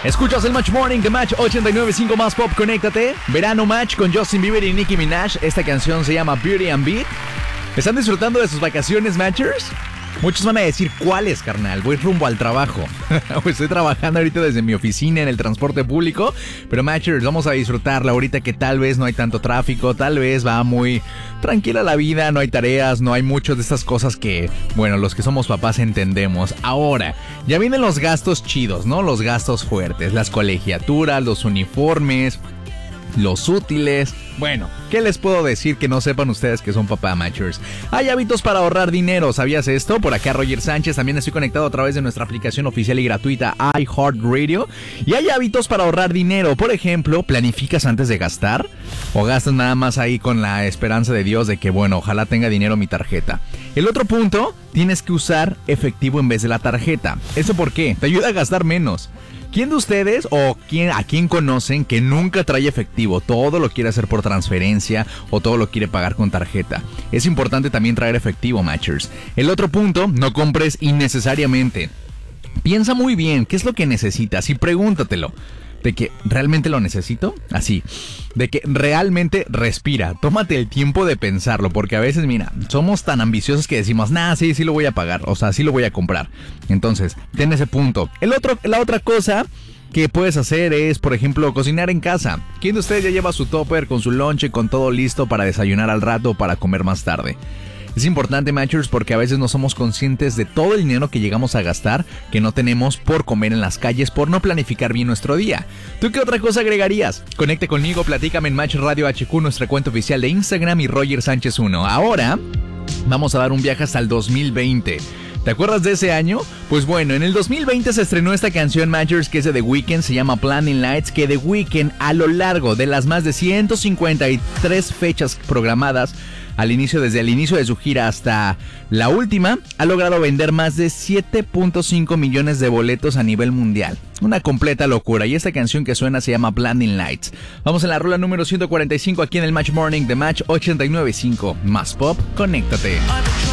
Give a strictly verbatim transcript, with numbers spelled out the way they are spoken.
Escuchas el Match Morning de Match ochenta y nueve punto cinco más Pop, conéctate. Verano Match con Justin Bieber y Nicki Minaj. Esta canción se llama Beauty and Beat. ¿Están disfrutando de sus vacaciones, Matchers? Muchos van a decir, ¿cuáles, carnal? Voy rumbo al trabajo. Estoy trabajando ahorita desde mi oficina en el transporte público. Pero, Matchers, vamos a disfrutarla ahorita que tal vez no hay tanto tráfico. Tal vez va muy tranquila la vida, no hay tareas, no hay muchas de estas cosas que, bueno, los que somos papás entendemos. Ahora, ya vienen los gastos chidos, ¿no? Los gastos fuertes, las colegiaturas, los uniformes, los útiles. Bueno, ¿qué les puedo decir que no sepan ustedes que son papá, Matchers? Hay hábitos para ahorrar dinero, ¿sabías esto? Por acá Roger Sánchez, también estoy conectado a través de nuestra aplicación oficial y gratuita iHeartRadio. Y hay hábitos para ahorrar dinero, por ejemplo, ¿planificas antes de gastar? ¿O gastas nada más ahí con la esperanza de Dios de que, bueno, ojalá tenga dinero mi tarjeta? El otro punto, tienes que usar efectivo en vez de la tarjeta. ¿Eso por qué? Te ayuda a gastar menos. ¿Quién de ustedes o quién, a quién conocen que nunca trae efectivo? Todo lo quiere hacer por transferencia o todo lo quiere pagar con tarjeta. Es importante también traer efectivo, Matchers. El otro punto, no compres innecesariamente. Piensa muy bien qué es lo que necesitas y pregúntatelo. ¿De que realmente lo necesito? Así. De que realmente respira. Tómate el tiempo de pensarlo. Porque a veces, mira, somos tan ambiciosos que decimos, nah, sí, sí lo voy a pagar. O sea, sí lo voy a comprar. Entonces, ten ese punto. El otro, la otra cosa que puedes hacer es, por ejemplo, cocinar en casa. ¿Quién de ustedes ya lleva su tupper con su lonche, con todo listo para desayunar al rato o para comer más tarde? Es importante, Matchers, porque a veces no somos conscientes de todo el dinero que llegamos a gastar que no tenemos por comer en las calles, por no planificar bien nuestro día. ¿Tú qué otra cosa agregarías? Conecte conmigo, platícame en Match Radio H Q, nuestra cuenta oficial de Instagram, y Roger Sánchez uno. Ahora vamos a dar un viaje hasta el dos mil veinte. ¿Te acuerdas de ese año? Pues bueno, en el dos mil veinte se estrenó esta canción, Matchers, que es de The Weeknd, se llama Blinding Lights, que The Weeknd a lo largo de las más de ciento cincuenta y tres fechas programadas al inicio, desde el inicio de su gira hasta la última, ha logrado vender más de siete punto cinco millones de boletos a nivel mundial. Una completa locura, y esta canción que suena se llama Blinding Lights. Vamos en la rola número ciento cuarenta y cinco aquí en el Match Morning de Match ochenta y nueve punto cinco. Más Pop, conéctate.